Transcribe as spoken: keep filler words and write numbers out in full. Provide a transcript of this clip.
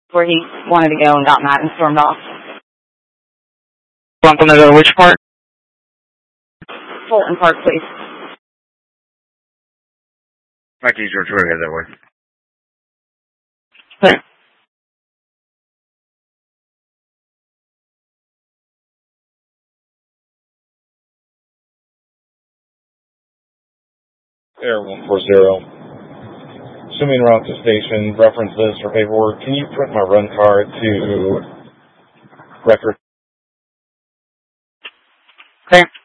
where he wanted to go and got mad and stormed off. Want them to go to which part? Fulton Park, please. Mike East George, we're headed that way. Okay. Air one four zero. Assuming we're out to station, reference this for paperwork. Can you print my run card to record? Okay.